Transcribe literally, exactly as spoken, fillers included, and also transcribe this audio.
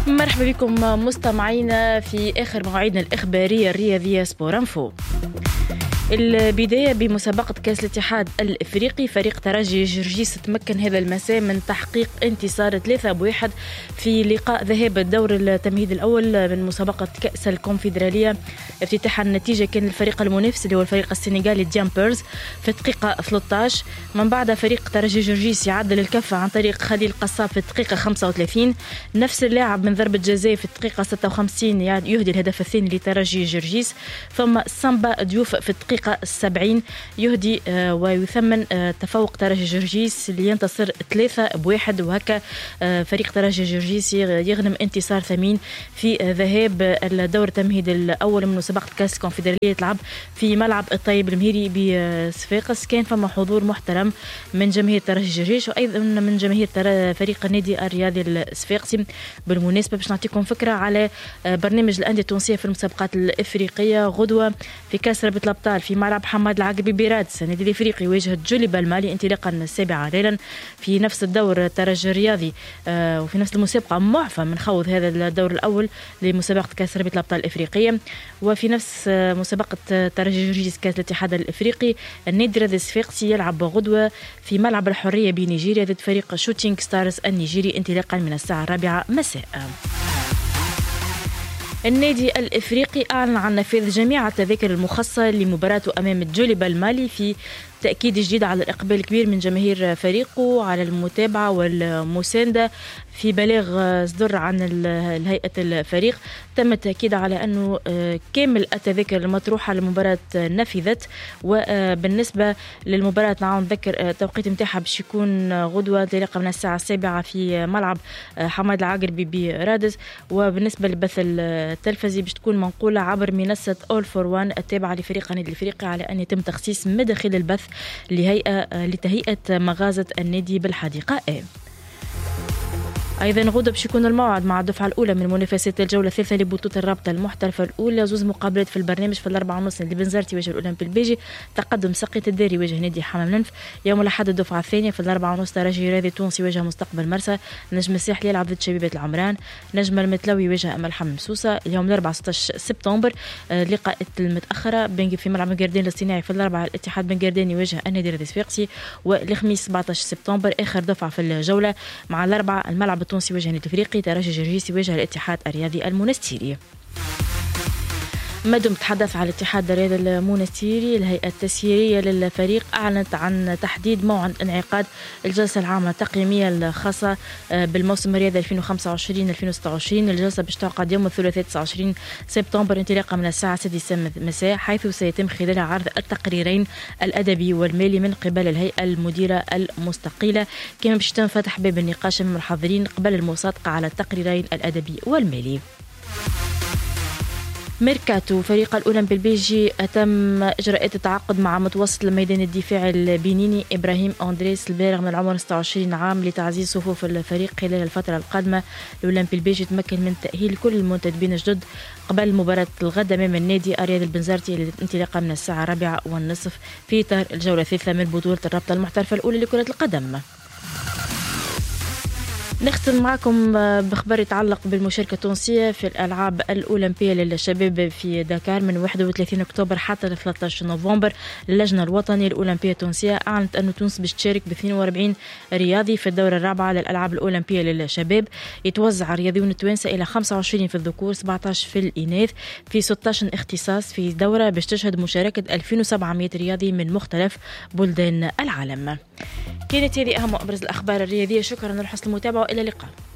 مرحبا بكم مستمعينا في آخر مواعيدنا الإخبارية الرياضية سبور انفو. البداية بمسابقة كأس الاتحاد الإفريقي. فريق ترجي جرجيس تمكن هذا المساء من تحقيق انتصار ثلاثة بواحد في لقاء ذهاب الدور التمهيد الأول من مسابقة كأس الكونفدرالية. افتتاح النتيجة كان الفريق المنافس اللي هو الفريق السنغالي ديامبرز في الدقيقة ثلاثة عشر. من بعد فريق ترجي جرجيس يعدل الكفة عن طريق خليل قصاب في الدقيقة خمسة وثلاثين. نفس اللاعب من ضربة جزاء في الدقيقة ستة وخمسين يهدي الهدف الثاني لترجي جرجيس. ثم سامبا ديوف في الدقيقة السبعين يهدي ويثمن تفوق ترجي جرجيس لينتصر ثلاثة بواحد. وهكا فريق ترجي جرجيس يغنم انتصار ثمين في ذهاب الدور التمهيد الأول من مسابقة كأس الكونفدرالية تلعب في ملعب الطيب المهيري بصفاقس. كان فما حضور محترم من جماهير ترجي جرجيس وأيضا من جماهير فريق النادي الرياضي الصفاقسي. بالمناسبة باش نعطيكم فكرة على برنامج الأندية التونسية في المسابقات الإفريقية. غدوة في كأس رابطة الأبطال في ملعب حماد العقربي برادس النادي الافريقي يواجه جوليبا المالي انطلاقا السابعة ليلا. في نفس الدور الترجي الرياضي آه وفي نفس المسابقة معفى من خوض هذا الدور الاول لمسابقة كاس رابطة الابطال الافريقية. وفي نفس آه مسابقة ترجي جرجيس كاس الاتحاد الافريقي النادي الرياضي الصفاقسي يلعب غدوة في ملعب الحرية بنيجيريا ضد فريق شوتينغ ستارز النيجيري انطلاقا من الساعة الرابعة مساء. النادي الإفريقي أعلن عن نفاذ جميع التذاكر المخصصة لمباراته أمام جوليبا المالي في تأكيد جديد على الإقبال الكبير من جماهير فريقه على المتابعة والمساندة. في بلاغ صدر عن الهيئة الفريق تم التأكيد على أنه كامل التذاكر المطروحة للمباراة نفذت. وبالنسبة للمباراة نعم نذكر التوقيت متاعها باش يكون غدوة انطلاقا من الساعة السابعة في ملعب حماد العقربي برادس. وبالنسبة للبث التلفزي باش تكون منقولة عبر منصة أول فور وان التابعة لفريق النادي الإفريقي على أن يتم تخصيص مداخل البث لهيئة لتهيئة مغازة النادي بالحديقة A. ايضا غدا باش يكون الموعد مع الدفعه الاولى من منافسات الجوله الثالثه لبطوله الرابطه المحترفه الاولى. زوز مقابلات في البرنامج في الاربعه ونص اللي بنزرتي يواجه الاولمبي البيجي. تقدم سقية الداري يواجه نادي حمام منف. يوم الاحد الدفعه الثانيه في الاربعه ونص ترجي رياضي تونسي يواجه مستقبل مرسى. نجم الساحلي يلعب ضد شبيبه العمران. نجم المتلوي يواجه امل حمام سوسه. اليوم الاربعاء ستة عشر سبتمبر لقاءات المتاخره بنجي في ملعب بن قردان الاصطناعي. في الاربعاء الاتحاد بن قردان يواجه النادي الرياضي الصفاقسي. والخميس سبعة عشر سبتمبر اخر دفعه في الجوله مع الاربعاء الملعب التونسي يواجه النادي الافريقي. ترجي جرجيس يواجه الاتحاد الرياضي المونستيري. ما دمت تحدث على الاتحاد الرياضي المونستيري الهيئة التسييرية للفريق أعلنت عن تحديد موعد انعقاد الجلسة العامة التقييمية الخاصة بالموسم الرياضي ألفين وخمسة وعشرين ألفين وستة وعشرين. الجلسة باش تعقد يوم الثلاثاء تسعة وعشرين سبتمبر انطلاقا من الساعة السادسة مساء حيث سيتم خلالها عرض التقريرين الأدبي والمالي من قبل الهيئة المديرة المستقلة. كما باش تنفتح باب النقاش من الحاضرين قبل المصادقة على التقريرين الأدبي والمالي. ميركاتو فريق الأولمبي البيجي أتم إجراءات التعاقد مع متوسط الميدان الدفاعي البنيني إبراهيم أندريس البالغ من العمر ستة وعشرين عام لتعزيز صفوف الفريق خلال الفترة القادمة. الأولمبي البيجي تمكن من تأهيل كل المنتدبين الجدد قبل مباراة الغد أمام النادي الرياضي البنزرتي انطلاقا من الساعة الرابعة والنصف في إطار الجولة الثالثة من بطولة الرابطة المحترفة الأولى لكرة القدم. نختم معكم بخبر يتعلق بالمشاركة التونسية في الألعاب الأولمبية للشباب في دكار من واحد وثلاثين أكتوبر حتى ل ثلاثة عشر نوفمبر. اللجنة الوطنية الأولمبية التونسية أعلنت أن تونس باش تشارك ب اثنين وأربعين رياضي في الدورة الرابعة للألعاب الأولمبية للشباب. يتوزع الرياضيون التوانسة إلى خمسة وعشرين في الذكور سبعة عشر في الإناث في ستة عشر اختصاص في دورة باش تشهد مشاركة ألفين وسبعمائة رياضي من مختلف بلدان العالم. كانت هذه أهم وأبرز الأخبار الرياضية. شكرا لحسن المتابعة وإلى اللقاء.